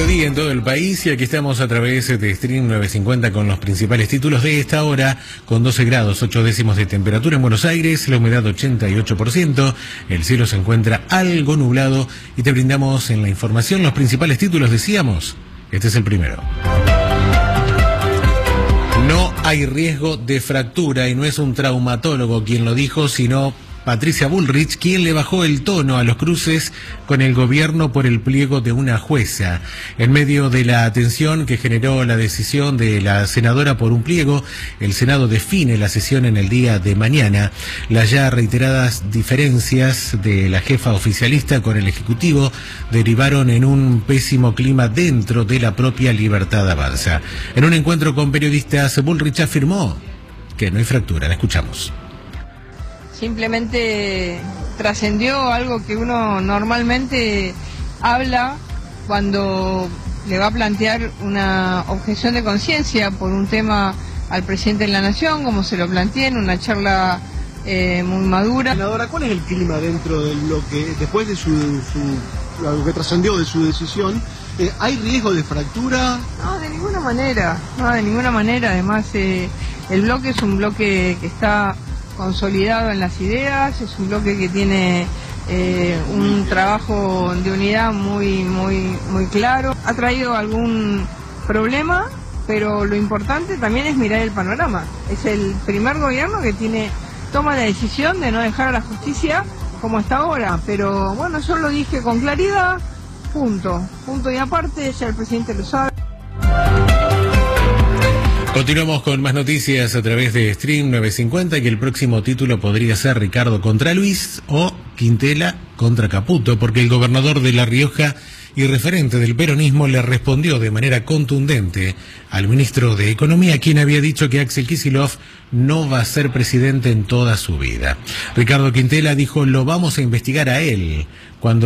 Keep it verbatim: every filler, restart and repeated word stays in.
mediodía en todo el país y aquí estamos a través de Stream novecientos cincuenta con los principales títulos de esta hora, con doce grados ocho décimos de temperatura en Buenos Aires, la humedad ochenta y ocho por ciento, el cielo se encuentra algo nublado y te brindamos en la información los principales títulos, decíamos, este es el primero. No hay riesgo de fractura y no es un traumatólogo quien lo dijo, sino Patricia Bullrich, quien le bajó el tono a los cruces con el gobierno por el pliego de una jueza. En medio de la atención que generó la decisión de la senadora por un pliego, el Senado define la sesión en el día de mañana. Las ya reiteradas diferencias de la jefa oficialista con el Ejecutivo derivaron en un pésimo clima dentro de la propia Libertad Avanza. En un encuentro con periodistas, Bullrich afirmó que no hay fractura. La escuchamos. Simplemente trascendió algo que uno normalmente habla cuando le va a plantear una objeción de conciencia por un tema al presidente de la Nación, como se lo planteé en una charla eh, muy madura. Senadora, ¿cuál es el clima dentro de lo que, después de su, su lo que trascendió de su decisión? Eh, ¿Hay riesgo de fractura? No, de ninguna manera, no, de ninguna manera. Además, eh, el bloque es un bloque que está consolidado en las ideas, es un bloque que tiene eh, un trabajo de unidad muy, muy, muy claro. Ha traído algún problema, pero lo importante también es mirar el panorama. Es el primer gobierno que tiene toma la decisión de no dejar a la justicia como está ahora, pero bueno, yo lo dije con claridad, punto, punto y aparte, ya el presidente lo sabe. Continuamos con más noticias a través de Stream novecientos cincuenta, que el próximo título podría ser Ricardo contra Luis o Quintela contra Caputo, porque el gobernador de La Rioja y referente del peronismo le respondió de manera contundente al ministro de Economía, quien había dicho que Axel Kicillof no va a ser presidente en toda su vida. Ricardo Quintela dijo: lo vamos a investigar a él, cuando